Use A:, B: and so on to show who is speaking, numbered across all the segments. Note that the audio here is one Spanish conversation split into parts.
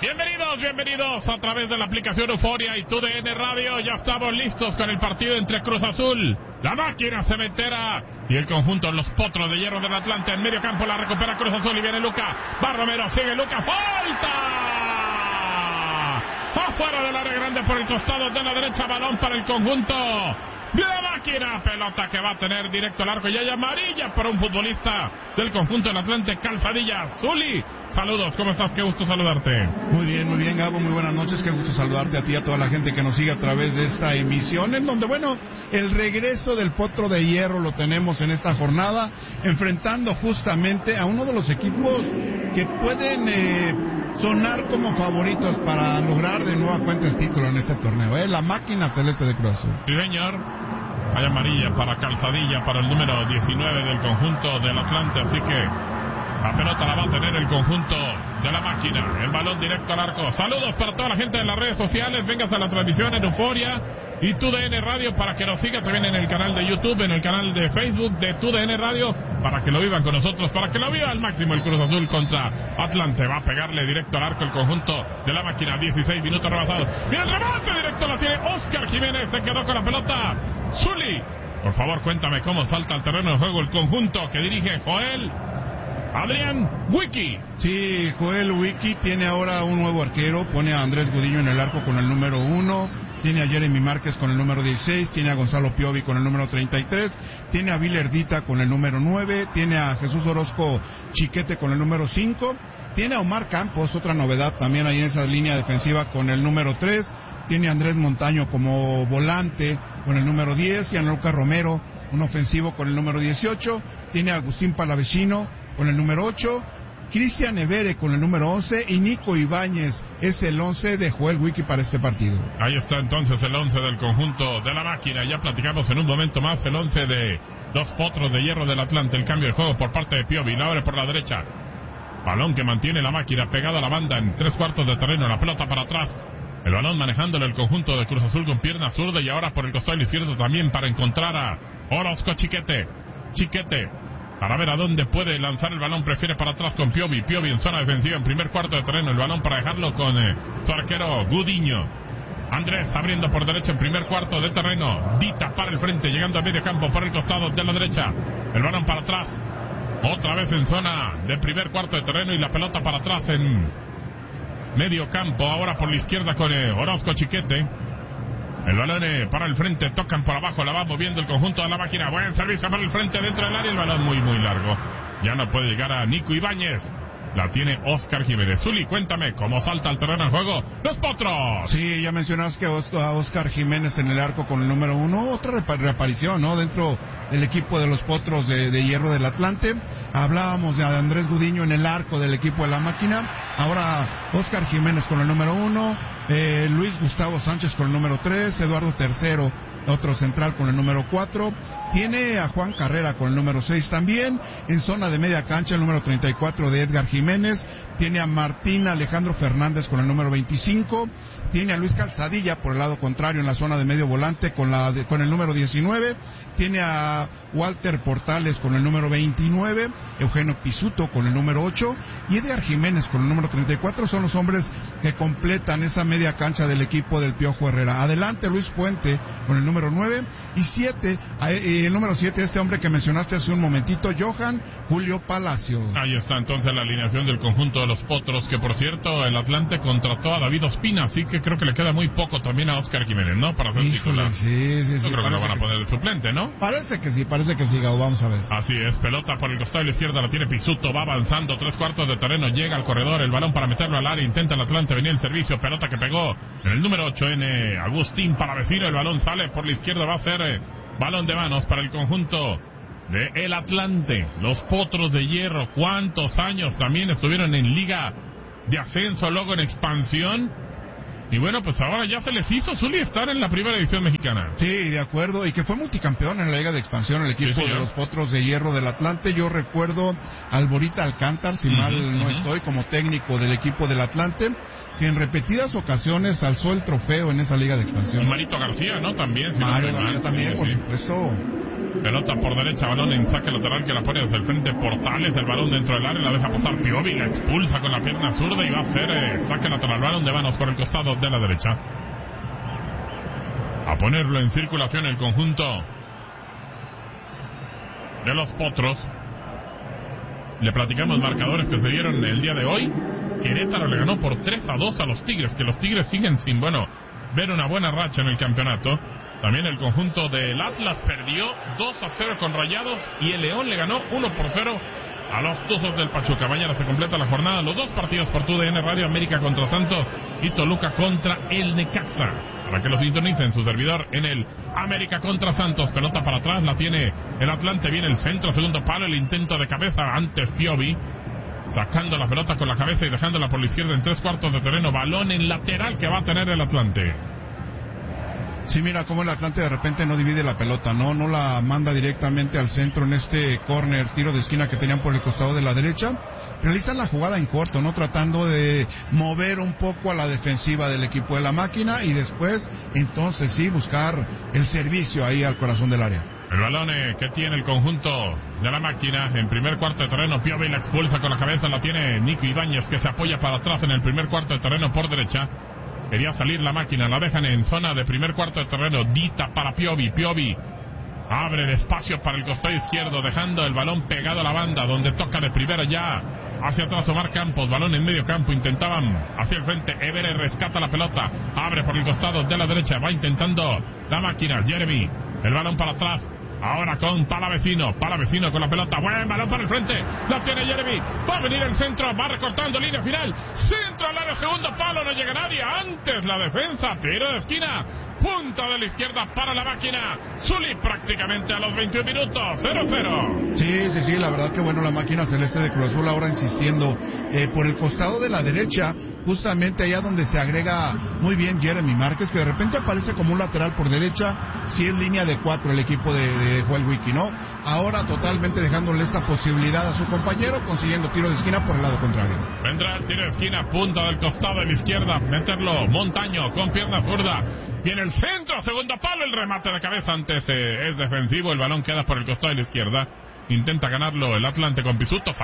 A: Bienvenidos a través de la aplicación Euforia y TUDN Radio. Ya estamos listos con el partido entre Cruz Azul, la máquina cementera, y el conjunto de los Potros de Hierro del Atlante. En medio campo la recupera Cruz Azul y viene Luca. Va Romero, sigue Luca, ¡falta! Afuera del área grande por el costado de la derecha, balón para el conjunto de la máquina, pelota que va a tener directo al arco y hay amarilla para un futbolista del conjunto del Atlante, Calzadilla. Zuli, saludos, ¿cómo estás? Qué gusto saludarte.
B: Muy bien, Gabo, muy buenas noches, qué gusto saludarte a ti y a toda la gente que nos sigue a través de esta emisión, en donde, bueno, el regreso del Potro de Hierro lo tenemos en esta jornada, enfrentando justamente a uno de los equipos que pueden sonar como favoritos para lograr de nueva cuenta el título en este torneo, la máquina celeste de Cruz Azul.
A: Sí, señor. Hay amarilla para Calzadilla, para el número 19 del conjunto del Atlante, así que la pelota la va a tener el conjunto de la máquina. El balón directo al arco. Saludos para toda la gente de las redes sociales. Vengas a la transmisión en Euforia y TUDN Radio para que nos siga también en el canal de YouTube, en el canal de Facebook de TUDN Radio, para que lo vivan con nosotros, para que lo viva al máximo el Cruz Azul contra Atlante. Va a pegarle directo al arco el conjunto de la máquina. 16 minutos rebasados. Mira el remate directo, la tiene Oscar Jiménez. Se quedó con la pelota. Zuli, por favor cuéntame cómo salta al terreno de juego el conjunto que dirige Joel Adrián Wiki.
B: Sí, Joel Wiki tiene ahora un nuevo arquero, pone a Andrés Gudiño en el arco con el número 1, tiene a Jeremy Márquez con el número 16, tiene a Gonzalo Piovi con el número 33, tiene a Vilerdita con el número 9, tiene a Jesús Orozco Chiquete con el número 5, tiene a Omar Campos, otra novedad también ahí en esa línea defensiva, con el número 3, tiene a Andrés Montaño como volante con el número 10, y a Lucas Romero, un ofensivo con el número 18, tiene a Agustín Palavecino con el número 8, Cristian Evere con el número 11 y Nico Ibáñez es el 11 de Joel Wiki para este partido.
A: Ahí está entonces el 11 del conjunto de la máquina. Ya platicamos en un momento más el 11 de los Potros de Hierro del Atlante. El cambio de juego por parte de Piovi, la abre por la derecha. Balón que mantiene la máquina pegado a la banda en 3/4 de terreno, la pelota para atrás. El balón manejándolo el conjunto de Cruz Azul con pierna zurda y ahora por el costado izquierdo también para encontrar a Orozco Chiquete. Para ver a dónde puede lanzar el balón, prefiere para atrás con Piovi. Piovi en zona defensiva en primer cuarto de terreno. El balón para dejarlo con su arquero Gudiño. Andrés abriendo por derecha en primer cuarto de terreno. Dita para el frente, llegando a medio campo por el costado de la derecha. El balón para atrás. Otra vez en zona de primer cuarto de terreno y la pelota para atrás en medio campo. Ahora por la izquierda con Orozco Chiquete. El balón para el frente, tocan por abajo, la va moviendo el conjunto de la máquina. Buen servicio para el frente dentro del área, el balón muy largo. Ya no puede llegar a Nico Ibáñez. La tiene Oscar Jiménez. Zuli, cuéntame cómo salta al terreno de juego los Potros.
B: Sí, ya mencionabas que a Oscar Jiménez en el arco con el número 1, otra reaparición, ¿no? Dentro del equipo de los Potros de Hierro del Atlante. Hablábamos de Andrés Gudiño en el arco del equipo de la máquina. Ahora Oscar Jiménez con el número 1, Luis Gustavo Sánchez con el número 3, Eduardo Tercero, otro central con el número 4, tiene a Juan Carrera con el número 6 también, en zona de media cancha el número 34 de Edgar Jiménez, tiene a Martín Alejandro Fernández con el número 25, tiene a Luis Calzadilla por el lado contrario en la zona de medio volante con el número 19, tiene a Walter Portales con el número 29, Eugenio Pisuto con el número 8 y Edgar Jiménez con el número 34, son los hombres que completan esa media cancha del equipo del Piojo Herrera. Adelante Luis Puente con el número 9 y 7, el número 7, este hombre que mencionaste hace un momentito, Johan Julio Palacio.
A: Ahí está entonces la alineación del conjunto de los Potros, que por cierto el Atlante contrató a David Ospina, así que creo que le queda muy poco también a Oscar Jiménez, ¿no? Para ser titular.
B: Sí.
A: Yo creo que lo van a poner de suplente, ¿no?
B: Parece que sí, Gabo, vamos a ver.
A: Así es, pelota por el costado de la izquierda, la tiene Pisuto, va avanzando 3/4 de terreno, llega al corredor, el balón para meterlo al área, intenta el Atlante venir el servicio, pelota que pegó en el número 8 en Agustín Palavecino, el balón sale por la izquierda, va a ser balón de manos para el conjunto de el Atlante. Los Potros de Hierro, ¿cuántos años también estuvieron en Liga de Ascenso, luego en Expansión? Y bueno, pues ahora ya se les hizo, Zuli, estar en la primera división mexicana.
B: Sí, de acuerdo, y que fue multicampeón en la Liga de Expansión, el equipo de los Potros de Hierro del Atlante. Yo recuerdo al Borita Alcántar, si mal no estoy, como técnico del equipo del Atlante, que en repetidas ocasiones alzó el trofeo en esa Liga de Expansión.
A: Y Marito García, ¿no? También.
B: Mario García también, por supuesto.
A: Pelota por derecha, balón en saque lateral que la pone desde el frente Portales, el balón dentro del área, la deja pasar Piovi, la expulsa con la pierna zurda y va a ser saque lateral, balón de manos por el costado de la derecha. A ponerlo en circulación el conjunto de los Potros. Le platicamos marcadores que se dieron el día de hoy. Querétaro le ganó por 3-2 a los Tigres, que los Tigres siguen sin, ver una buena racha en el campeonato. También el conjunto del Atlas perdió 2-0 con Rayados y el León le ganó 1-0 a los Tuzos del Pachuca. Mañana se completa la jornada, los dos partidos por TUDN Radio, América contra Santos y Toluca contra el Necaxa. Para que lo sintonicen, su servidor en el América contra Santos. Pelota para atrás, la tiene el Atlante, viene el centro, segundo palo, el intento de cabeza, antes Piovi, sacando la pelota con la cabeza y dejándola por la izquierda en 3/4 de terreno, balón en lateral que va a tener el Atlante.
B: Sí, mira cómo el Atlante de repente no divide la pelota, no la manda directamente al centro en este córner, tiro de esquina que tenían por el costado de la derecha. Realizan la jugada en corto, no tratando de mover un poco a la defensiva del equipo de la máquina y después, entonces sí, buscar el servicio ahí al corazón del área.
A: El balón que tiene el conjunto de la máquina en primer cuarto de terreno, Piovi la expulsa con la cabeza, la tiene Nico Ibáñez que se apoya para atrás en el primer cuarto de terreno por derecha. Quería salir la máquina, la dejan en zona de primer cuarto de terreno, Dita para Piovi, Piovi abre el espacio para el costado izquierdo, dejando el balón pegado a la banda, donde toca de primera ya, hacia atrás Omar Campos, balón en medio campo, intentaban hacia el frente, Évere rescata la pelota, abre por el costado de la derecha, va intentando la máquina, Jeremy, el balón para atrás, ahora con Palavecino con la pelota, buen balón para el frente, la tiene Jeremy, va a venir el centro, va recortando línea final, centro al área, segundo palo, no llega nadie, antes la defensa, tiro de esquina, punta de la izquierda para la máquina, Zuli prácticamente a los 21 minutos, 0-0.
B: Sí, la verdad que bueno, la máquina celeste de Cruz Azul ahora insistiendo por el costado de la derecha, justamente allá donde se agrega muy bien Jeremy Márquez, que de repente aparece como un lateral por derecha, si es línea de 4 el equipo de Joel Wiki, ¿no? Ahora totalmente dejándole esta posibilidad a su compañero, consiguiendo tiro de esquina por el lado contrario.
A: Vendrá el tiro de esquina, punta del costado de la izquierda, meterlo Montaño con pierna zurda, viene el centro, segundo palo, el remate de cabeza antes es defensivo, el balón queda por el costado de la izquierda, intenta ganarlo el Atlante con Pisuto,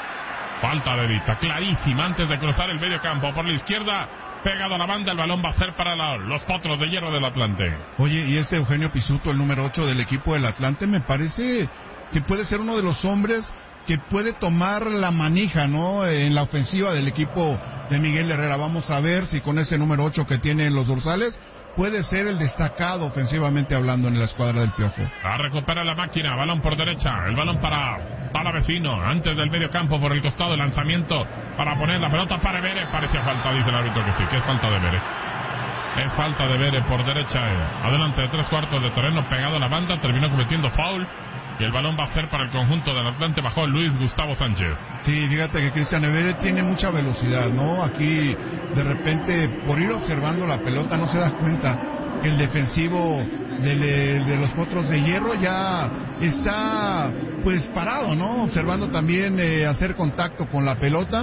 A: falta de Dita, clarísima antes de cruzar el medio campo por la izquierda, pegado a la banda, el balón va a ser para los Potros de Hierro del Atlante.
B: Oye, y este Eugenio Pisuto, el número 8 del equipo del Atlante, me parece que puede ser uno de los hombres que puede tomar la manija, ¿no? En la ofensiva del equipo de Miguel Herrera. Vamos a ver si con ese número 8 que tiene en los dorsales puede ser el destacado ofensivamente hablando en la escuadra del Piojo.
A: La recupera la máquina, balón por derecha, el balón para Palavecino, antes del medio campo por el costado, el lanzamiento para poner la pelota para Évere, parecía falta, dice el árbitro que sí, que es falta de Évere. Es falta de Évere por derecha, adelante de 3/4 de terreno, pegado a la banda, terminó cometiendo foul. Y el balón va a ser para el conjunto del Atlante bajo Luis Gustavo Sánchez.
B: Sí, fíjate que Cristian Évere tiene mucha velocidad, ¿no? Aquí, de repente, por ir observando la pelota, no se da cuenta que el defensivo de los Potros de Hierro ya está, pues, parado, ¿no? Observando también hacer contacto con la pelota.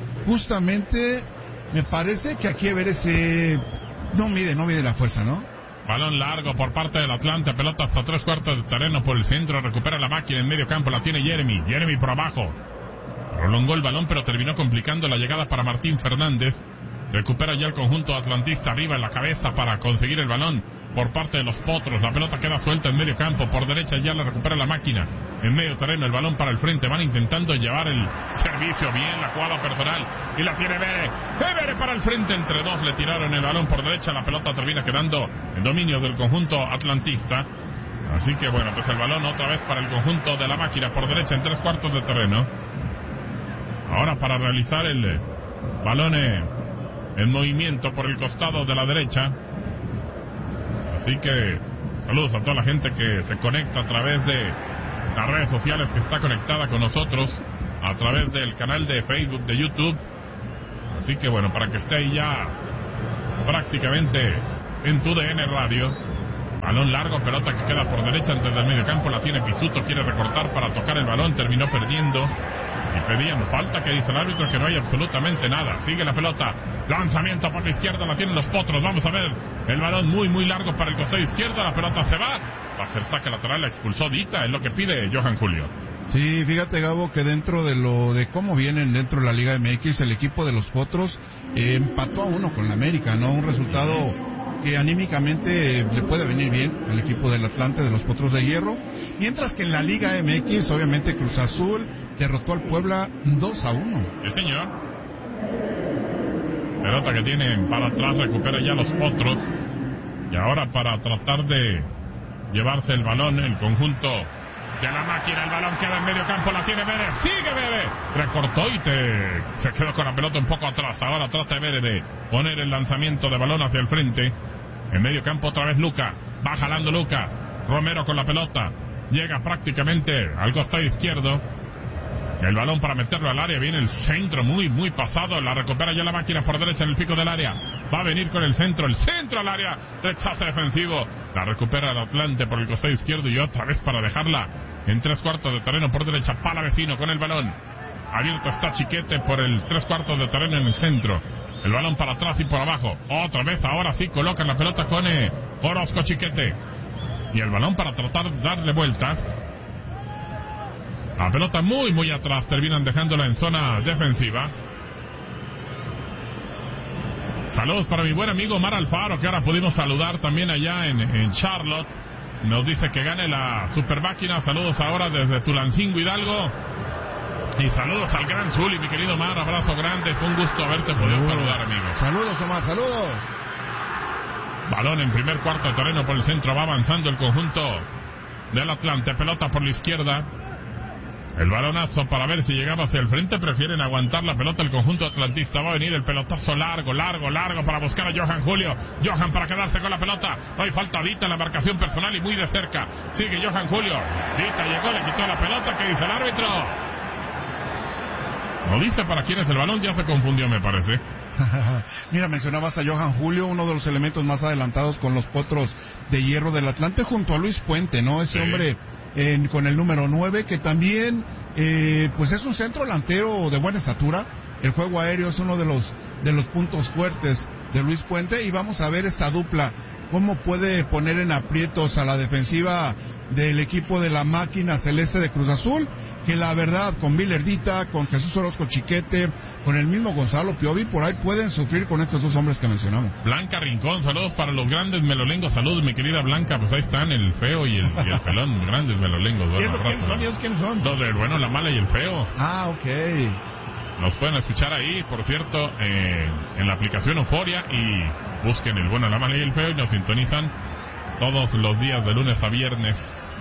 B: Justamente, me parece que aquí Évere no mide la fuerza, ¿no?
A: Balón largo por parte del Atlante, pelota hasta 3/4 de terreno por el centro, recupera la máquina en medio campo, la tiene Jeremy por abajo, prolongó el balón pero terminó complicando la llegada para Martín Fernández, recupera ya el conjunto atlantista arriba en la cabeza para conseguir el balón por parte de los Potros, la pelota queda suelta en medio campo, por derecha ya la recupera la máquina, en medio terreno el balón para el frente, van intentando llevar el servicio, bien la jugada personal, y la tiene Évere para el frente, entre dos le tiraron el balón por derecha, la pelota termina quedando en dominio del conjunto atlantista, así que bueno, pues el balón otra vez para el conjunto de la máquina por derecha en 3/4 de terreno, ahora para realizar el balón en movimiento por el costado de la derecha. Así que saludos a toda la gente que se conecta a través de las redes sociales, que está conectada con nosotros a través del canal de Facebook, de YouTube. Así que bueno, para que esté ahí ya prácticamente en TUDN Radio. Balón largo, pelota que queda por derecha antes del medio campo, la tiene Pisuto, quiere recortar para tocar el balón, terminó perdiendo. Y pedían falta, que dice el árbitro que no hay absolutamente nada. Sigue la pelota, lanzamiento por la izquierda, la tienen los Potros, vamos a ver el balón muy largo para el costado izquierdo, la pelota se va Va a ser saque lateral, la expulsó Dita, es lo que pide Johan Julio.
B: Sí, fíjate, Gabo, que dentro de cómo vienen dentro de la Liga MX, el equipo de los Potros empató a 1 con la América, ¿no? Un resultado que anímicamente le puede venir bien al equipo del Atlante de los Potros de Hierro, mientras que en la Liga MX, obviamente Cruz Azul derrotó al Puebla 2-1.
A: Sí, señor. Pelota que tienen para atrás, recupera ya los Potros. Y ahora para tratar de llevarse el balón, el conjunto de la máquina, el balón queda en medio campo, la tiene Vélez, sigue Vélez, recortó y se quedó con la pelota un poco atrás. Ahora trata Vélez de poner el lanzamiento de balón hacia el frente. En medio campo otra vez Luca, va jalando Luca, Romero con la pelota, llega prácticamente al costado izquierdo. El balón para meterlo al área, viene el centro muy pasado, la recupera ya la máquina por derecha en el pico del área, va a venir con el centro al área, rechaza defensivo, la recupera el Atlante por el costado izquierdo y otra vez para dejarla en 3/4 de terreno por derecha, Palavecino con el balón, abierto está Chiquete por el 3/4 de terreno en el centro, el balón para atrás y por abajo, otra vez ahora sí colocan la pelota con Orozco Chiquete, y el balón para tratar de darle vuelta. La pelota muy atrás, terminan dejándola en zona defensiva. Saludos para mi buen amigo Omar Alfaro, que ahora pudimos saludar también allá en Charlotte. Nos dice que gane la super máquina. Saludos ahora desde Tulancingo, Hidalgo. Y saludos al gran Zuli, mi querido Omar. Abrazo grande, fue un gusto haberte podido saludar, amigo.
B: Saludos, Omar, saludos.
A: Balón en primer cuarto de terreno por el centro, va avanzando el conjunto del Atlante. Pelota por la izquierda. El balonazo para ver si llegaba hacia el frente, prefieren aguantar la pelota el conjunto atlantista. Va a venir el pelotazo largo para buscar a Johan Julio. Johan para quedarse con la pelota. Hoy falta Dita en la marcación personal y muy de cerca. Sigue Johan Julio. Dita llegó, le quitó la pelota. ¿Qué dice el árbitro? No dice para quién es el balón, ya se confundió, me parece.
B: Mira, mencionabas a Johan Julio, uno de los elementos más adelantados con los Potros de Hierro del Atlante, junto a Luis Puente, ¿no? Ese hombre con el número 9, que también pues es un centro delantero de buena estatura. El juego aéreo es uno de los puntos fuertes de Luis Puente, y vamos a ver esta dupla, cómo puede poner en aprietos a la defensiva del equipo de la máquina celeste de Cruz Azul, que la verdad con Villardita, con Jesús Orozco Chiquete, con el mismo Gonzalo Piovi, por ahí pueden sufrir con estos dos hombres que mencionamos.
A: Blanca Rincón, saludos para los grandes melolengos, saludos mi querida Blanca, pues ahí están el feo y el pelón, grandes melolengos.
B: ¿Y esos quiénes son?
A: Los del bueno, la mala y el feo.
B: Ah, ok.
A: Nos pueden escuchar ahí, por cierto, en la aplicación Euforia, y busquen el bueno, la mala y el feo, y nos sintonizan todos los días de lunes a viernes.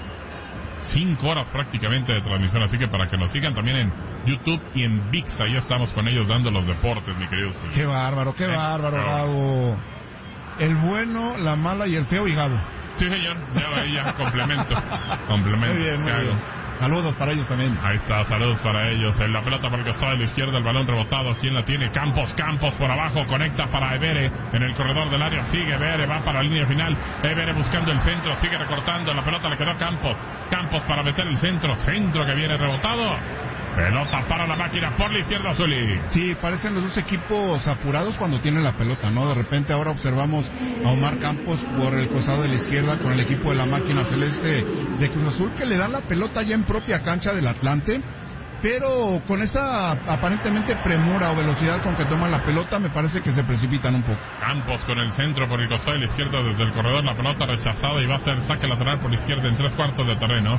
A: 5 horas prácticamente de transmisión, así que para que nos sigan también en YouTube y en ViX, ahí estamos con ellos dando los deportes, mi querido Zuli.
B: Qué bárbaro, Gabo. El bueno, la mala y el feo y Gabo.
A: Sí, señor, ya complemento.
B: Muy bien. Saludos para ellos también.
A: Ahí está, saludos para ellos. En la pelota por el costado de la izquierda, el balón rebotado. ¿Quién la tiene? Campos por abajo, conecta para Evere en el corredor del área. Sigue Evere, va para la línea final. Evere buscando el centro, sigue recortando. La pelota le quedó a Campos para meter el centro que viene rebotado. Pelota para la máquina por la izquierda, Zuli.
B: Sí, parecen los dos equipos apurados cuando tienen la pelota, ¿no? De repente ahora observamos a Omar Campos por el costado de la izquierda con el equipo de la máquina celeste de Cruz Azul, que le dan la pelota ya en propia cancha del Atlante, pero con esa aparentemente premura o velocidad con que toman la pelota, me parece que se precipitan un poco.
A: Campos con el centro por el costado de la izquierda desde el corredor, la pelota rechazada y va a ser saque lateral por la izquierda en 3/4 de terreno.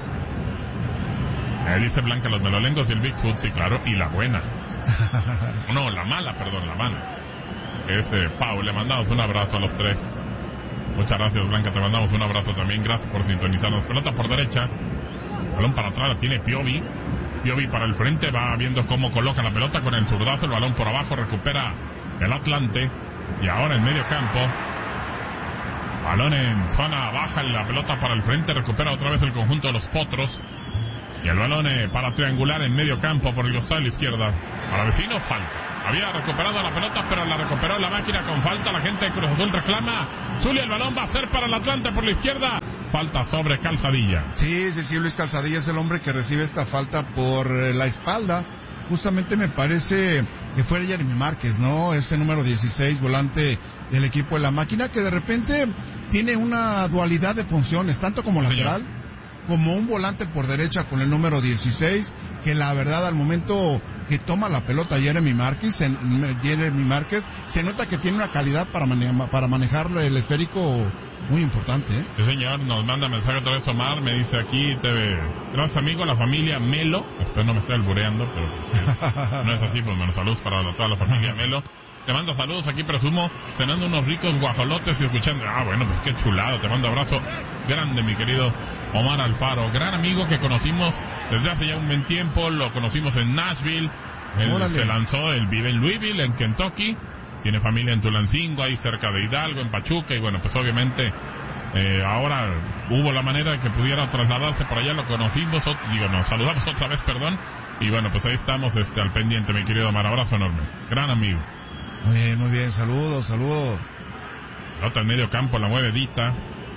A: Dice Blanca, los melolengos y el Bigfoot, sí, claro, y la buena. No, la mala, la mala. Pau, le mandamos un abrazo a los tres. Muchas gracias, Blanca, te mandamos un abrazo también. Gracias por sintonizarnos. Pelota por derecha, balón para atrás, la tiene Piovi. Piovi para el frente, va viendo cómo coloca la pelota con el zurdazo, el balón por abajo, recupera el Atlante. Y ahora en medio campo, balón en zona baja, la pelota para el frente, recupera otra vez el conjunto de los Potros. Y el balón para triangular en medio campo por el costado de la izquierda. Para vecino, falta. Había recuperado la pelota, pero la recuperó la máquina con falta. La gente de Cruz Azul reclama. Zuli, el balón va a ser para el Atlante por la izquierda. Falta sobre Calzadilla.
B: Sí, Luis Calzadilla es el hombre que recibe esta falta por la espalda justamente me parece que fue Jeremy Márquez, ¿no? Ese número 16, volante del equipo de la máquina, que de repente tiene una dualidad de funciones, tanto como lateral, como un volante por derecha con el número 16, que la verdad al momento que toma la pelota Jeremy Márquez, se nota que tiene una calidad para manejar el esférico muy importante, ¿eh?
A: Sí, señor, nos manda mensaje otra vez Omar, me dice aquí, gracias amigo, la familia Melo, espero no me esté albureando, pero no es así, pues menos saludos para toda la familia Melo. Te mando saludos aquí, presumo, cenando unos ricos guajolotes y escuchando, bueno, pues qué chulado, te mando abrazo grande, mi querido Omar Alfaro, gran amigo que conocimos desde hace ya un buen tiempo, lo conocimos en Nashville, él se lanzó, él vive en Louisville, en Kentucky, tiene familia en Tulancingo, ahí cerca de Hidalgo, en Pachuca, y bueno, pues obviamente ahora hubo la manera de que pudiera trasladarse por allá, lo conocimos, nos saludamos otra vez, perdón, y bueno, pues ahí estamos al pendiente, mi querido Omar, abrazo enorme, gran amigo.
B: Muy bien, saludos.
A: Pelota en medio campo, la mueve Dita.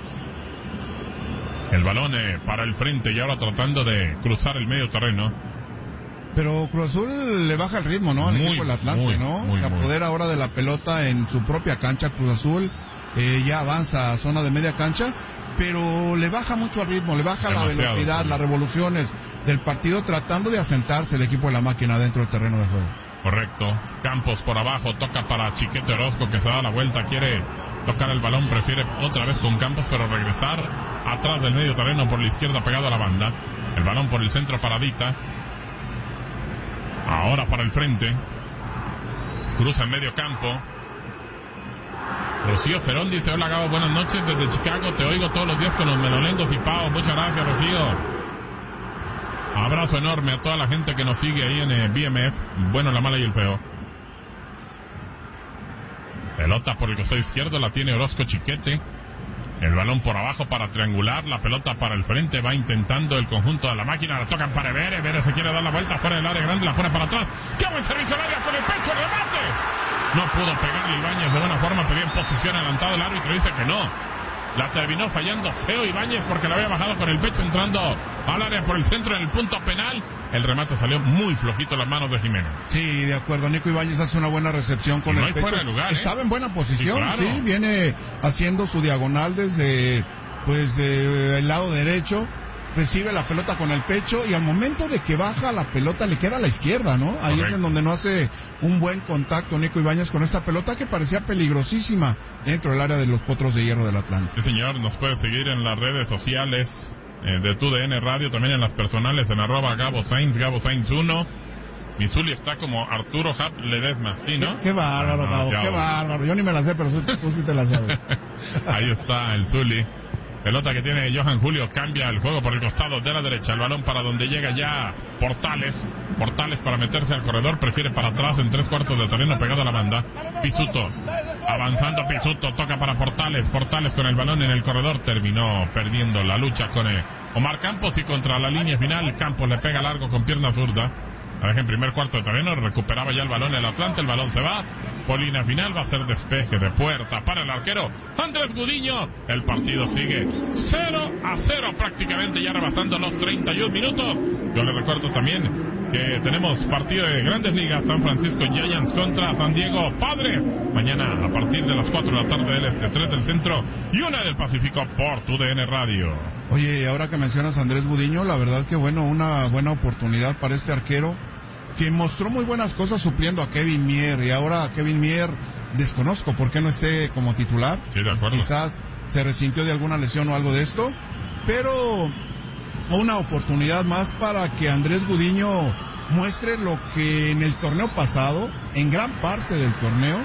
A: El balón para el frente y ahora tratando de cruzar el medio terreno.
B: Pero Cruz Azul le baja el ritmo, ¿no? Al equipo del Atlante, ¿no? Se apodera ahora de la pelota en su propia cancha. Cruz Azul ya avanza a zona de media cancha, pero le baja mucho el ritmo, le baja la velocidad, las revoluciones del partido, tratando de asentarse el equipo de la máquina dentro del terreno de juego.
A: Correcto. Campos por abajo, toca para Chiquete Orozco, que se da la vuelta, quiere tocar el balón, prefiere otra vez con Campos, pero regresar atrás del medio terreno por la izquierda pegado a la banda. El balón por el centro para Dita. Ahora para el frente. Cruza en medio campo. Rocío Cerón dice, hola Gabo, buenas noches desde Chicago, te oigo todos los días con los melolengos y pavo. Muchas gracias, Rocío. Abrazo enorme a toda la gente que nos sigue ahí en BMF, bueno, la mala y el feo. Pelota por el costado izquierdo, la tiene Orozco Chiquete. El balón por abajo para triangular, la pelota para el frente, va intentando el conjunto de la máquina, la tocan para Everett se quiere dar la vuelta fuera del área grande, la pone para atrás. ¡Qué buen servicio al área con el pecho, remate! No pudo pegarle Ibáñez de buena forma, pedía en posición adelantado, el árbitro dice que no. La terminó fallando feo Ibáñez porque la había bajado con el pecho entrando al área por el centro en el punto penal. El remate salió muy flojito en las manos de Jiménez.
B: Sí, de acuerdo. Nico Ibáñez hace una buena recepción con el pecho.
A: Fuera de lugar,
B: estaba en buena posición,
A: sí, claro.
B: Sí, viene haciendo su diagonal desde el lado derecho. Recibe la pelota con el pecho y al momento de que baja la pelota le queda a la izquierda, ¿no? Ahí
A: Correcto.
B: Es en donde no hace un buen contacto Nico Ibáñez con esta pelota que parecía peligrosísima dentro del área de los Potros de Hierro del Atlante.
A: Sí, señor, nos puede seguir en las redes sociales de TUDN Radio, también en las personales en @Gabo Sainz, Gabo Sainz 1. Mi Zuli está como Arturo Hap Ledesma, ¿sí, no?
B: Qué bárbaro, Gabo, qué bárbaro. Yo ni me la sé, pero tú sí te la sabes.
A: Ahí está el Zuli. Pelota que tiene Johan Julio, cambia el juego por el costado de la derecha, el balón para donde llega ya Portales para meterse al corredor, prefiere para atrás en 3/4 de terreno pegado a la banda. Pisuto, avanzando Pisuto, toca para Portales con el balón en el corredor, terminó perdiendo la lucha con Omar Campos y contra la línea final, Campos le pega largo con pierna zurda. La deja en primer cuarto de terreno, recuperaba ya el balón el Atlante, el balón se va, Polina final, va a ser despeje de puerta para el arquero Andrés Gudiño. El partido sigue 0-0 prácticamente, ya rebasando los 31 minutos. Yo le recuerdo también que tenemos partido de Grandes Ligas, San Francisco Giants contra San Diego Padres. Mañana a partir de las 4 de la tarde del este, 3 del centro y 1 del Pacífico por TUDN Radio.
B: Oye, ahora que mencionas a Andrés Gudiño, la verdad que bueno, una buena oportunidad para este arquero que mostró muy buenas cosas supliendo a Kevin Mier, y ahora a Kevin Mier desconozco por qué no esté como titular.
A: Sí, de acuerdo.
B: Quizás se resintió de alguna lesión o algo de esto, pero una oportunidad más para que Andrés Gudiño muestre lo que en el torneo pasado, en gran parte del torneo,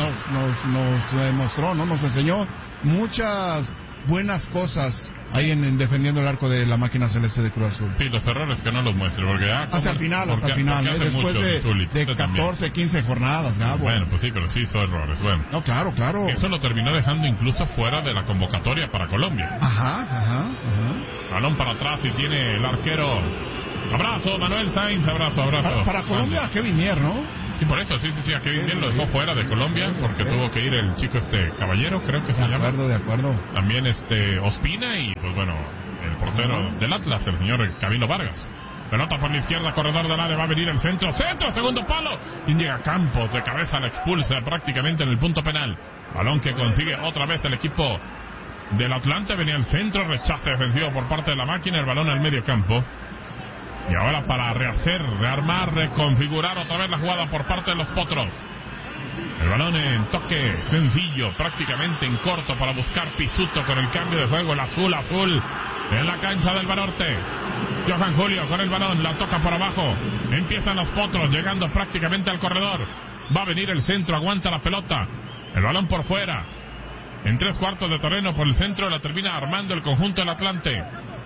B: nos mostró, ¿no? Nos enseñó muchas buenas cosas ahí en defendiendo el arco de la máquina celeste de Cruz Azul.
A: Sí, los errores que no los muestre, porque
B: hasta el final, después de 14, 15 jornadas, Gabo.
A: Bueno, pues sí, pero sí hizo errores, bueno.
B: No, claro.
A: Eso lo terminó dejando incluso fuera de la convocatoria para Colombia.
B: Ajá.
A: Balón para atrás y tiene el arquero. Abrazo, Manuel Sainz, abrazo.
B: Para Colombia, a Kevin Mier, ¿no?
A: Y por eso, sí, a Kevin Mier lo dejó fuera de Colombia, porque tuvo que ir el chico Caballero, creo que se llama.
B: De acuerdo.
A: También Ospina y, pues bueno, el portero del Atlas, el señor Camilo Vargas. Pelota por la izquierda, corredor del área, va a venir el centro, segundo palo. Y llega Campos, de cabeza la expulsa prácticamente en el punto penal. Balón que consigue otra vez el equipo del Atlante, venía el centro, rechace defensivo por parte de la máquina, el balón al medio campo. Y ahora para rehacer, rearmar, reconfigurar otra vez la jugada por parte de los Potros. El balón en toque sencillo, prácticamente en corto, para buscar Pisuto con el cambio de juego, el azul en la cancha del Banorte. Johan Julio con el balón, la toca por abajo, empiezan los Potros, llegando prácticamente al corredor. Va a venir el centro, aguanta la pelota, el balón por fuera, en 3/4 de terreno por el centro, la termina armando el conjunto del Atlante.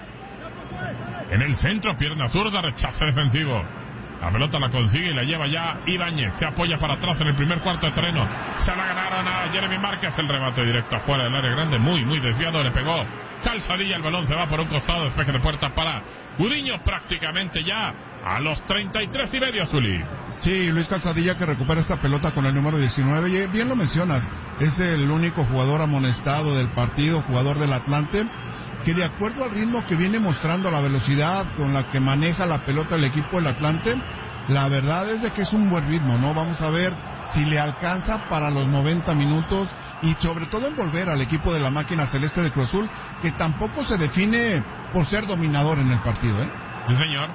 A: En el centro, pierna zurda, rechace defensivo. La pelota la consigue y la lleva ya Ibáñez. Se apoya para atrás en el primer cuarto de terreno. Se la ganaron a Jeremy Márquez. El remate directo afuera del área grande. Muy desviado. Le pegó Calzadilla. El balón se va por un costado. Despeje de puerta para Gudiño. Prácticamente ya a los 33 y medio, Zuli.
B: Sí, Luis Calzadilla, que recupera esta pelota con el número 19. Y bien lo mencionas. Es el único jugador amonestado del partido. Jugador del Atlante, que de acuerdo al ritmo que viene mostrando, la velocidad con la que maneja la pelota el equipo del Atlante, la verdad es de que es un buen ritmo, ¿no? Vamos a ver si le alcanza para los 90 minutos y sobre todo envolver al equipo de la máquina celeste de Cruz Azul, que tampoco se define por ser dominador en el partido, ¿eh?
A: Sí, señor.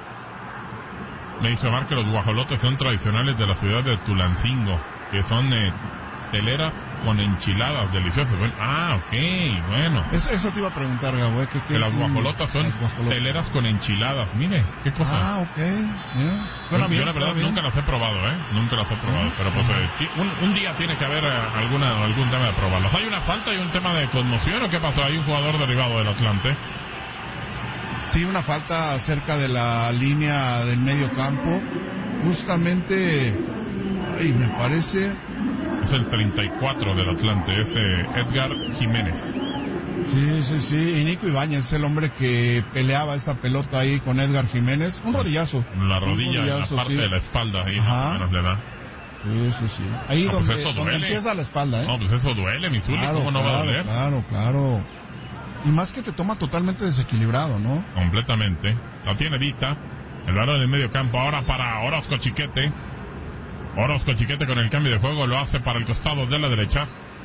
A: Me hizo ver que los guajolotes son tradicionales de la ciudad de Tulancingo, que son teleras con enchiladas deliciosas. Bueno, ok, bueno.
B: Eso te iba a preguntar, Gabo,
A: que las guajolotas son teleras con enchiladas. Mire, qué cosa.
B: Ok.
A: Yo la verdad nunca las he probado, nunca las he probado. Pero pues un día tiene que haber algún tema de probarlas. ¿Hay una falta y un tema de conmoción o qué pasó? ¿Hay un jugador derivado del Atlante?
B: Sí, una falta cerca de la línea del medio campo. Justamente, me parece...
A: Es el 34 del Atlante, es Edgar Jiménez.
B: Sí. Y Nico Ibáñez es el hombre que peleaba esa pelota ahí con Edgar Jiménez. Un rodillazo.
A: La rodilla, en la parte de la espalda, ahí más o menos le da.
B: Sí. Ahí donde empieza la espalda,
A: No, pues eso duele, mi Zuli, ¿cómo no va a doler?
B: Claro. Y más que te toma totalmente desequilibrado, ¿no?
A: Completamente. La tiene Dita. El balón en el medio campo ahora para Orozco Chiquete. Orozco Chiquete con el cambio de juego lo hace para el costado de la derecha.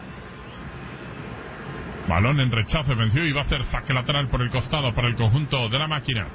A: Balón en rechazo defensivo y va a ser saque lateral por el costado para el conjunto de la máquina.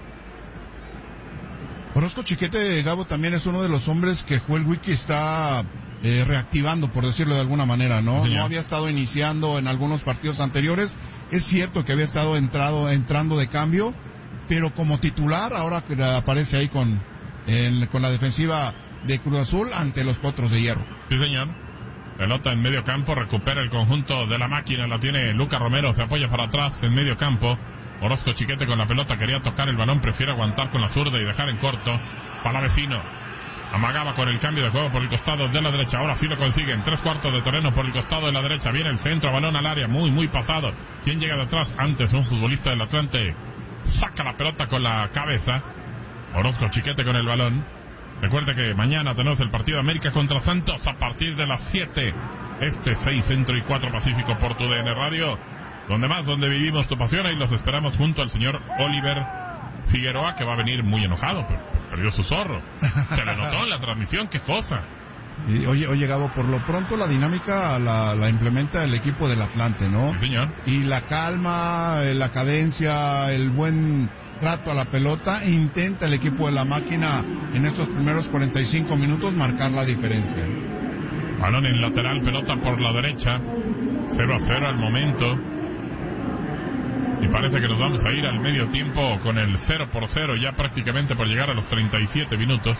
B: Orozco Chiquete, Gabo, también es uno de los hombres que Joel Wiki está reactivando, por decirlo de alguna manera, ¿no?
A: Sí,
B: no había estado iniciando en algunos partidos anteriores. Es cierto que había estado entrando de cambio, pero como titular, ahora que aparece ahí con la defensiva de Cruz Azul ante los Potros de Hierro.
A: Sí, señor. Pelota en medio campo, recupera el conjunto de la máquina, la tiene Lucas Romero, se apoya para atrás en medio campo. Orozco Chiquete con la pelota, quería tocar el balón, prefiere aguantar con la zurda y dejar en corto para Vecino. Amagaba con el cambio de juego por el costado de la derecha, ahora sí lo consigue, en 3/4 de terreno por el costado de la derecha, viene el centro, balón al área, muy pasado. ¿Quién llega de atrás? Antes un futbolista del Atlante, saca la pelota con la cabeza. Orozco Chiquete con el balón. Recuerde que mañana tenemos el partido América contra Santos a partir de las 7. 6 Centro y 4 Pacífico por tu DN Radio. Donde vivimos tu pasión, y los esperamos junto al señor Oliver Figueroa, que va a venir muy enojado, perdió su zorro. Se le notó en la transmisión, qué cosa.
B: Y, oye, Gabo, por lo pronto la dinámica la implementa el equipo del Atlante, ¿no?
A: Sí, señor.
B: Y la calma, la cadencia, el buen trato a la pelota, intenta el equipo de la máquina en estos primeros 45 minutos marcar la diferencia.
A: Balón en lateral, pelota por la derecha, 0-0 al momento. Y parece que nos vamos a ir al medio tiempo con el 0-0, ya prácticamente por llegar a los 37 minutos.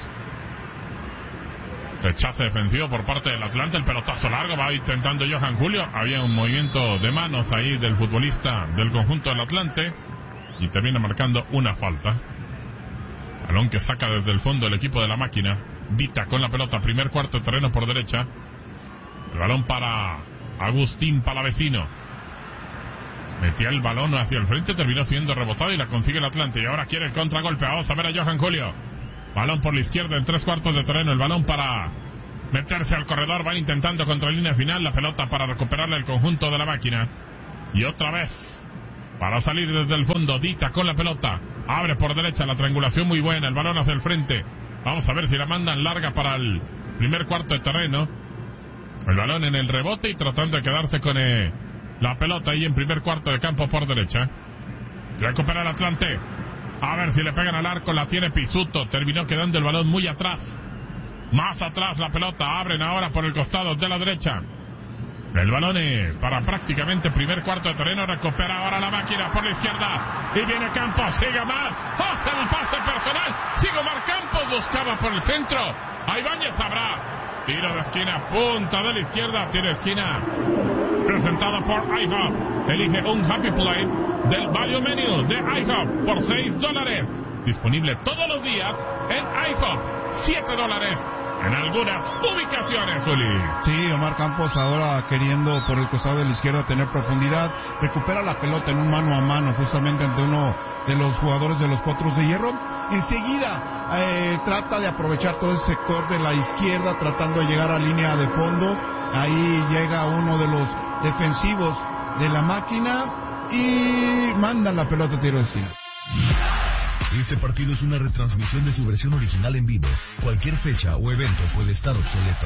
A: Rechace defensivo por parte del Atlante, el pelotazo largo, va intentando Johan Julio. Había un movimiento de manos ahí del futbolista del conjunto del Atlante y termina marcando una falta. Balón que saca desde el fondo el equipo de la máquina. Dita con la pelota, primer cuarto de terreno por derecha. El balón para Agustín Palavecino. Metía el balón hacia el frente, terminó siendo rebotado y la consigue el Atlante. Y ahora quiere el contragolpe. Vamos a ver a Johan Julio. Balón por la izquierda en 3/4 de terreno. El balón para meterse al corredor. Va intentando contra línea final. La pelota para recuperarla el conjunto de la máquina. Y otra vez Para salir desde el fondo, Dita con la pelota. Abre por derecha, la triangulación muy buena. El balón hacia el frente. Vamos a ver si la mandan larga para el primer cuarto de terreno. El balón en el rebote y tratando de quedarse con la pelota ahí en primer cuarto de campo por derecha. Recupera el Atlante. A ver si le pegan al arco. La tiene Pisuto. Terminó quedando el balón muy atrás. Más atrás la pelota. Abren ahora por el costado de la derecha. El balón para prácticamente primer cuarto de terreno. Recupera ahora la máquina por la izquierda. Y viene Campos. Sigue Mar. Hace el pase personal. Sigue Mar Campos. Buscaba por el centro. A Ibáñez habrá. Tiro de esquina. Punta de la izquierda. Tiro de esquina. Presentado por IHOP. Elige un Happy Play del Value Menu de IHOP por $6. Disponible todos los días en IHOP. $7 en algunas ubicaciones, Uli.
B: Sí, Omar Campos ahora queriendo por el costado de la izquierda tener profundidad. Recupera la pelota en un mano a mano justamente ante uno de los jugadores de los Potros de Hierro. Enseguida trata de aprovechar todo el sector de la izquierda tratando de llegar a línea de fondo. Ahí llega uno de los defensivos de la máquina y mandan la pelota a tiro de esquina.
C: Este partido es una retransmisión de su versión original en vivo. Cualquier fecha o evento puede estar obsoleto.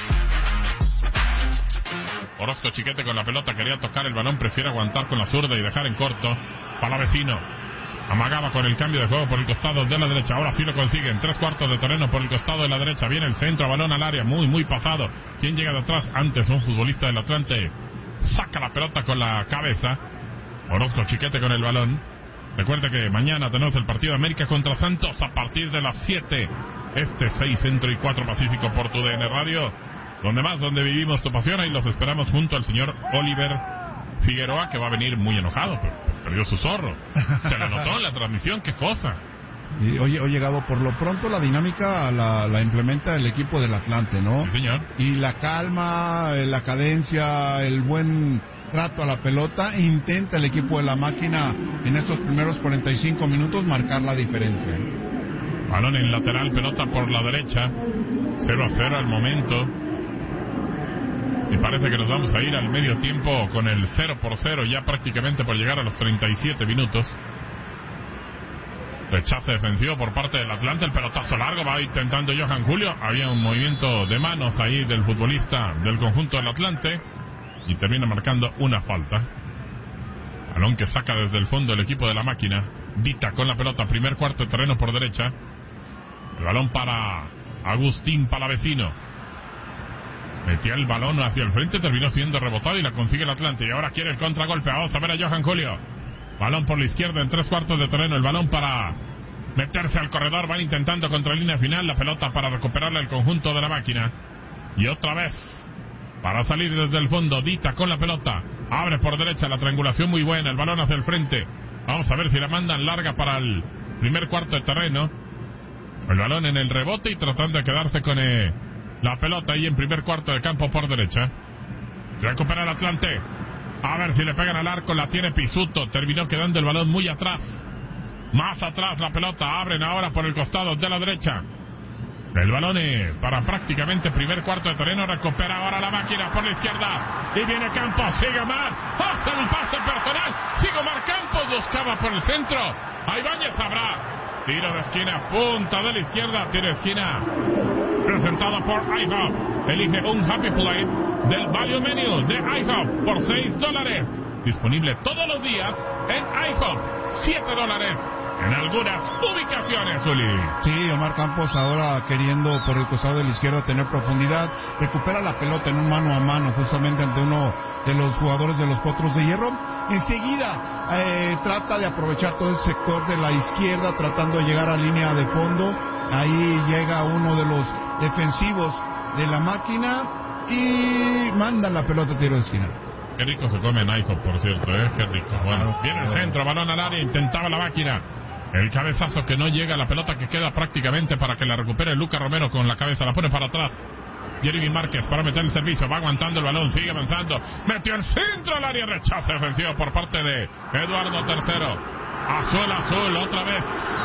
A: Orozco Chiquete con la pelota, quería tocar el balón, prefiere aguantar con la zurda y dejar en corto. Palavecino amagaba con el cambio de juego por el costado de la derecha. Ahora sí lo consiguen. 3/4 de terreno por el costado de la derecha. Viene el centro, balón al área, muy pasado. ¿Quién llega de atrás? Antes un futbolista del Atlante. Saca la pelota con la cabeza. Orozco Chiquete con el balón. Recuerde que mañana tenemos el partido de América contra Santos a partir de las 7. 6 Centro y 4 Pacífico por tu DN Radio. Donde vivimos tu pasión. Ahí los esperamos junto al señor Oliver Figueroa, que va a venir muy enojado. Perdió su zorro. Se le notó en la transmisión, qué cosa.
B: Y, oye, Gabo, por lo pronto la dinámica la implementa el equipo del Atlante, ¿no?
A: Sí, señor.
B: Y la calma, la cadencia, el buen trato a la pelota, intenta el equipo de la máquina en estos primeros 45 minutos marcar la diferencia.
A: Balón en lateral, pelota por la derecha. 0-0 al momento. Y parece que nos vamos a ir al medio tiempo con el 0-0, ya prácticamente por llegar a los 37 minutos. Rechace defensivo por parte del Atlante, el pelotazo largo, va intentando Johan Julio. Había un movimiento de manos ahí del futbolista del conjunto del Atlante y termina marcando una falta. Balón que saca desde el fondo el equipo de la máquina. Dita con la pelota, primer cuarto de terreno por derecha. El balón para Agustín Palavecino. Metía el balón hacia el frente, terminó siendo rebotado y la consigue el Atlante. Y ahora quiere el contragolpe. Vamos a ver a Johan Julio. Balón por la izquierda en 3/4 de terreno. El balón para meterse al corredor. Van intentando contra línea final. La pelota para recuperarla el conjunto de la máquina. Y otra vez para salir desde el fondo. Dita con la pelota. Abre por derecha. La triangulación muy buena. El balón hacia el frente. Vamos a ver si la mandan larga para el primer cuarto de terreno. El balón en el rebote y tratando de quedarse con la pelota ahí en primer cuarto de campo por derecha. Recupera el Atlante. A ver si le pegan al arco. La tiene Pisuto. Terminó quedando el balón muy atrás. Más atrás la pelota. Abren ahora por el costado de la derecha. El balón para prácticamente primer cuarto de terreno. Recupera ahora la máquina por la izquierda. Y viene Campos. Sigue Mar. Hace el pase personal. Sigue Mar Campos. Buscaba por el centro. A Ibáñez habrá. Tiro de esquina. Punta de la izquierda. Tiro de esquina. Presentado por IHOP. Elige un Happy Play del Value Menu de IHOP por $6. Disponible todos los días en IHOP. $7 en algunas ubicaciones, Uli.
B: Sí, Omar Campos ahora queriendo por el costado de la izquierda tener profundidad. Recupera la pelota en un mano a mano justamente ante uno de los jugadores de los Potros de Hierro. Enseguida trata de aprovechar todo el sector de la izquierda tratando de llegar a línea de fondo. Ahí llega uno de los defensivos de la máquina y mandan la pelota a tiro de esquina.
A: Qué rico se come en IHOP, por cierto, qué rico. Bueno, viene el centro, balón al área, intentaba la máquina. El cabezazo que no llega, la pelota que queda prácticamente para que la recupere Lucas Romero con la cabeza, la pone para atrás. Jeremy Márquez para meter el servicio, va aguantando el balón, sigue avanzando. Metió el centro al área, rechazo defensivo por parte de Eduardo Tercero. Azul, otra vez.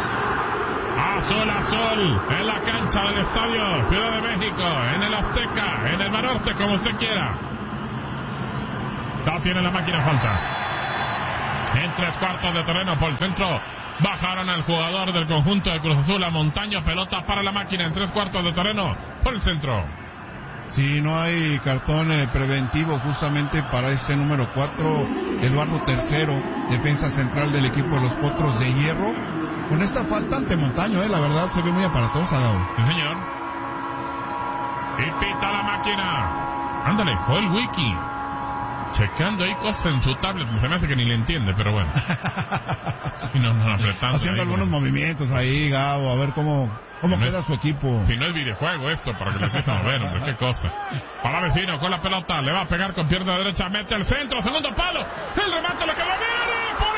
A: Azul, en la cancha del estadio Ciudad de México, en el Azteca, en el Banorte, como usted quiera. No tiene la máquina, falta. En 3/4 de terreno por el centro. Bajaron al jugador del conjunto de Cruz Azul a Montaño. Pelota para la máquina en 3/4 de terreno por el centro.
B: Sí, no hay cartón preventivo justamente para este número 4, Eduardo Tercero, defensa central del equipo de los Potros de Hierro. Con esta falta ante Montaño, la verdad se ve muy aparatosa, Gabo.
A: Sí, señor. Y pita la máquina. Ándale, Joel Wiki. Checando ahí cosas en su tablet. Se me hace que ni le entiende, pero bueno. Sí, no, apretando.
B: Haciendo
A: ahí,
B: algunos movimientos ahí, Gabo, a ver cómo queda su equipo.
A: Si no es videojuego esto, para que lo empiecen a ver, hombre, qué cosa. Para Vecino con la pelota, le va a pegar con pierna derecha, mete el centro, segundo palo. El remate le quedó bien, por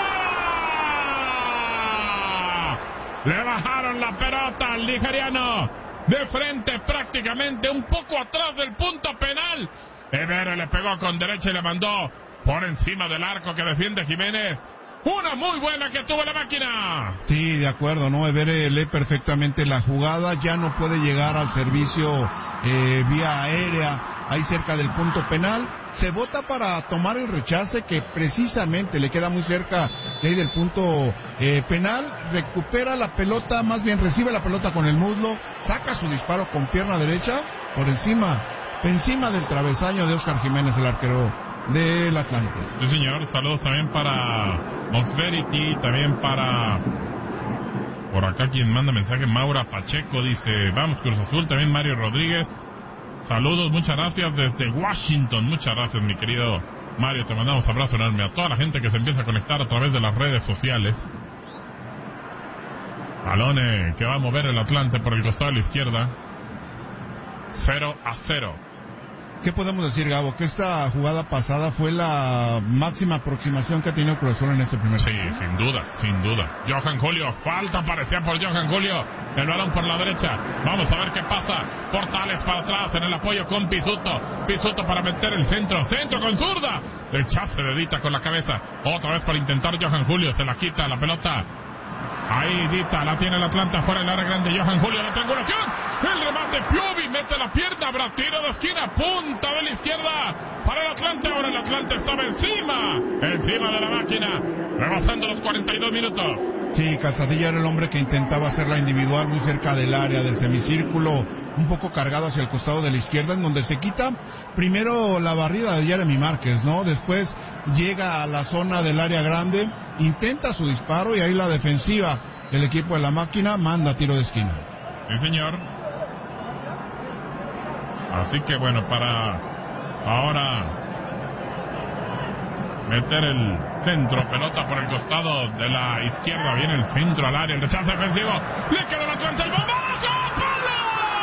A: encima. Le bajaron la pelota al nigeriano. De frente, prácticamente un poco atrás del punto penal. Evere le pegó con derecha y le mandó por encima del arco que defiende Jiménez. Una muy buena que tuvo la máquina.
B: Sí, de acuerdo, ¿no? Evere lee perfectamente la jugada, ya no puede llegar al servicio vía aérea, ahí cerca del punto penal. Se bota para tomar el rechace que precisamente le queda muy cerca de ahí del punto penal. Recupera la pelota, más bien recibe la pelota con el muslo, saca su disparo con pierna derecha por encima del travesaño de Oscar Jiménez, el arquero del Atlante.
A: Sí, señor. Saludos también para Moxverity, también para... Por acá quien manda mensaje, Maura Pacheco, dice, vamos Cruz Azul, también Mario Rodríguez. Saludos, muchas gracias desde Washington. Muchas gracias, mi querido Mario, te mandamos abrazo enorme a toda la gente que se empieza a conectar a través de las redes sociales. Balón que va a mover el Atlante por el costado de la izquierda. 0-0.
B: ¿Qué podemos decir, Gabo? Que esta jugada pasada fue la máxima aproximación que ha tenido Cruz Azul en este primer
A: Sí,
B: tiempo.
A: sin duda. Johan Julio, falta parecía por Johan Julio. El balón por la derecha. Vamos a ver qué pasa. Portales para atrás en el apoyo con Pisuto. Pisuto para meter el centro. Centro con zurda. El chase de Dita con la cabeza. Otra vez para intentar Johan Julio. Se la quita la pelota. Ahí Dita, la tiene el Atlante afuera del área grande. Johan Julio, la triangulación. El remate, Piovi mete la pierna. Habrá tiro de esquina, punta de la izquierda para el Atlante. Ahora el Atlante estaba encima de la máquina, rebasando los 42 minutos.
B: Sí, Calzadilla era el hombre que intentaba hacer la individual muy cerca del área del semicírculo, un poco cargado hacia el costado de la izquierda, en donde se quita primero la barrida de Jeremy Márquez, ¿no? Después llega a la zona del área grande, intenta su disparo y ahí la defensiva del equipo de la máquina manda tiro de esquina.
A: Sí, señor. Así que bueno, para ahora meter el centro, pelota por el costado de la izquierda, viene el centro al área, el rechazo defensivo, le queda el Atlante, el bombazo, ¡palo!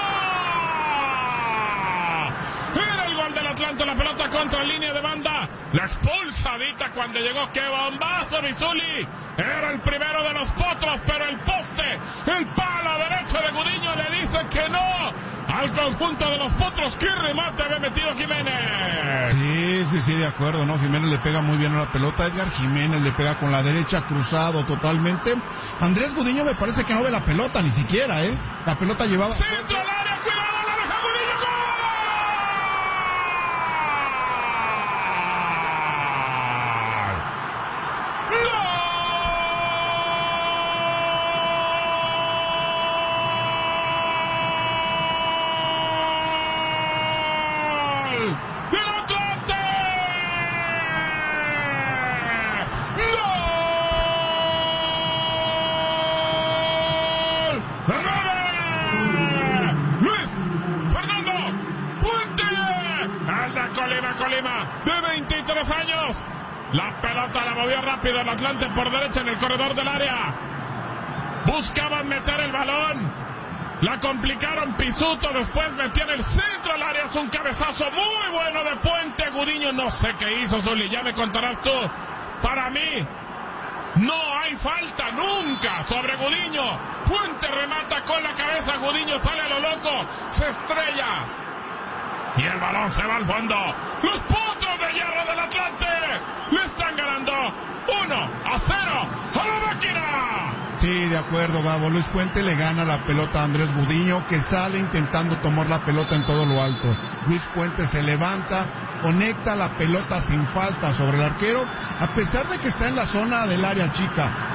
A: Era el gol del Atlante, la pelota contra línea de banda, la expulsadita cuando llegó, ¡qué bombazo, Bizuli! Era el primero de los Potros, pero el poste, el palo derecho de Gudiño le dice que no al conjunto de los Potros. ¡Qué remate había metido Jiménez!
B: Sí, de acuerdo, ¿no? Jiménez le pega muy bien a la pelota. Edgar Jiménez le pega con la derecha, cruzado totalmente. Andrés Gudiño me parece que no ve la pelota ni siquiera, ¿eh? La pelota llevaba...
A: ¡Centro al área! ¡Cuidado! ¡La deja Gudiño! ¡Gol! ¡Gol! Colima, de 23 años. La pelota la movió rápido el Atlante por derecha en el corredor del área. Buscaban meter el balón. La complicaron Pisuto, después metían el centro al área. Es un cabezazo muy bueno de Puente. Gudiño no sé qué hizo, Zuli, ya me contarás tú. Para mí, no hay falta nunca sobre Gudiño. Puente remata con la cabeza, Gudiño sale a lo loco, se estrella. Y el balón se va al fondo. Los Potros de Hierro del Atlante le están ganando 1-0 a la máquina.
B: Sí, de acuerdo, Gabo. Luis Puente le gana la pelota a Andrés Gudiño, que sale intentando tomar la pelota en todo lo alto. Luis Puente se levanta, conecta la pelota sin falta sobre el arquero, a pesar de que está en la zona del área chica.